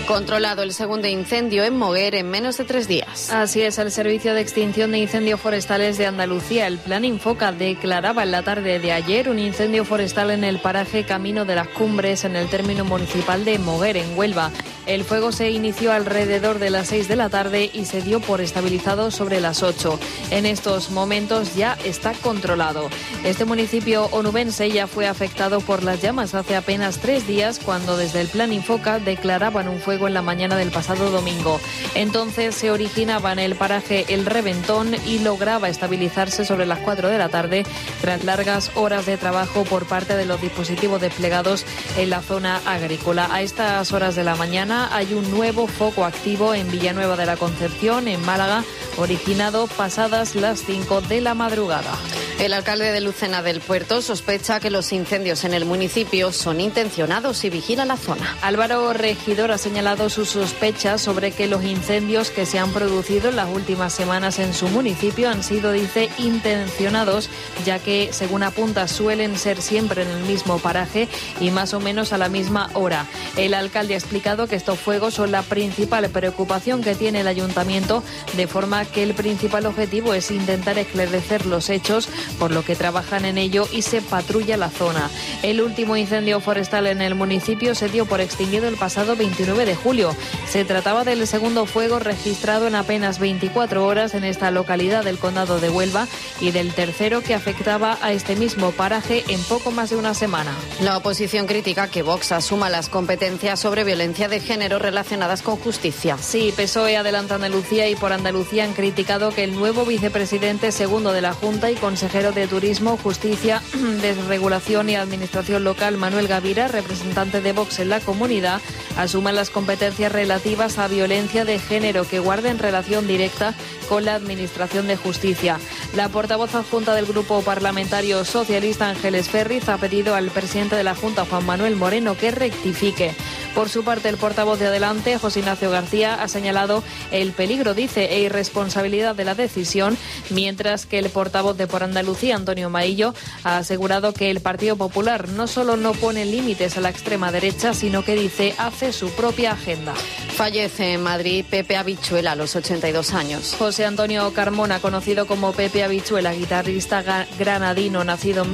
Controlado el segundo incendio en Moguer en menos de 3 días. Así es, el Servicio de Extinción de Incendios Forestales de Andalucía, el Plan Infoca, declaraba en la tarde de ayer un incendio forestal en el paraje Camino de las Cumbres, en el término municipal de Moguer, en Huelva. El fuego se inició alrededor de las 6 de la tarde y se dio por estabilizado sobre las 8. En estos momentos ya está controlado. Este municipio onubense ya fue afectado por las llamas hace apenas 3 días, cuando desde el Plan Infoca declaraban un fuego en la mañana del pasado domingo. Entonces se originaba en el paraje El Reventón y lograba estabilizarse sobre las 4 de la tarde tras largas horas de trabajo por parte de los dispositivos desplegados en la zona agrícola. A estas horas de la mañana hay un nuevo foco activo en Villanueva de la Concepción, en Málaga, originado pasadas las 5 de la madrugada. El alcalde de Lucena del Puerto sospecha que los incendios en el municipio son intencionados y vigila la zona. Álvaro Regidor ha señalado sus sospechas sobre que los incendios que se han producido en las últimas semanas en su municipio han sido, dice, intencionados, ya que, según apunta, suelen ser siempre en el mismo paraje y más o menos a la misma hora. El alcalde ha explicado que estos fuegos son la principal preocupación que tiene el ayuntamiento, de forma que el principal objetivo es intentar esclarecer los hechos, por lo que trabajan en ello y se patrulla la zona. El último incendio forestal en el municipio se dio por extinguido el pasado 29 de julio. Se trataba del segundo fuego registrado en apenas 24 horas en esta localidad del condado de Huelva y del tercero que afectaba a este mismo paraje en poco más de una semana. La oposición critica que Vox asuma las competencias sobre violencia de género relacionadas con justicia. Sí, PSOE, Adelante Andalucía y Por Andalucía han criticado que el nuevo vicepresidente segundo de la Junta y consejero de Turismo, Justicia, Desregulación y Administración Local, Manuel Gavira, representante de Vox en la comunidad, asuma las competencias relativas a violencia de género que guarden relación directa con la Administración de Justicia. La portavoz adjunta del Grupo Parlamentario Socialista, Ángeles Ferriz, ha pedido al presidente de la Junta, Juan Manuel Moreno, que rectifique. Por su parte, el portavoz de Adelante, José Ignacio García, ha señalado el peligro, dice, e irresponsabilidad de la decisión, mientras que el portavoz de Por Andalucía, Antonio Maillo, ha asegurado que el Partido Popular no solo no pone límites a la extrema derecha, sino que, dice, hace su propia agenda. Fallece en Madrid Pepe Habichuela a los 82 años. José Antonio Carmona, conocido como Pepe Habichuela, guitarrista granadino, nacido en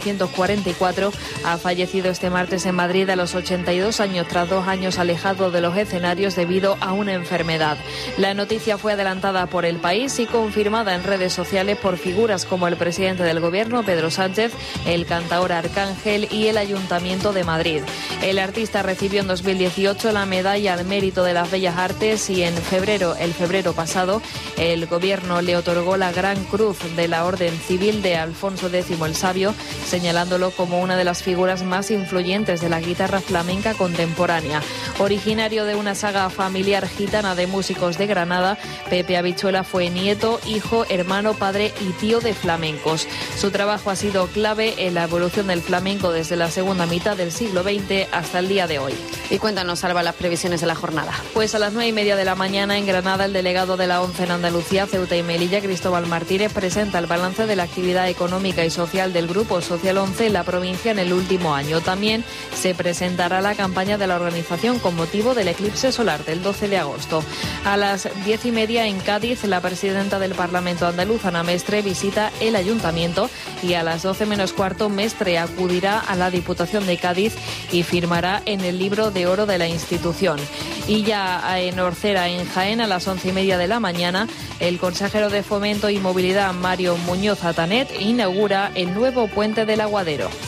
1944, ha fallecido este martes en Madrid a los 82 años, tras 2 años alejado de los escenarios debido a una enfermedad. La noticia fue adelantada por El País y confirmada en redes sociales por figuras como el presidente del Gobierno, Pedro Sánchez, el cantaor Arcángel y el Ayuntamiento de Madrid. El artista recibió en 2018 la Medalla al Mérito de las Bellas Artes y el febrero pasado, el Gobierno le otorgó la Gran Cruz de la Orden Civil de Alfonso X el Sabio, señalándolo como una de las figuras más influyentes de la guitarra flamenca contemporánea. Originario de una saga familiar gitana de músicos de Granada, Pepe Habichuela fue nieto, hijo, hermano, padre y tío de flamencos. Su trabajo ha sido clave en la evolución del flamenco desde la segunda mitad del siglo XX hasta el día de hoy. Y cuéntanos, Alba, las previsiones de la jornada. Pues a las 9:30 de la mañana en Granada, el delegado de la ONCE en Andalucía, Ceuta y Melilla, Cristóbal Martínez, presenta el balance de la actividad económica y social del Grupo Social ONCE en la provincia en el último año. También se presentará la campaña de la organización con motivo del eclipse solar del 12 de agosto. A las 10:30 en Cádiz, la presidenta del Parlamento andaluz, Ana Mestre, visita el Ayuntamiento y a las 12 menos cuarto Mestre acudirá a la Diputación de Cádiz y firmará en el libro de oro de la institución. Y ya en Orcera, en Jaén, a las 11:30 de la mañana, el consejero de Fomento y Movilidad, Mario Muñoz Atanet, inaugura el nuevo puente del Aguadero.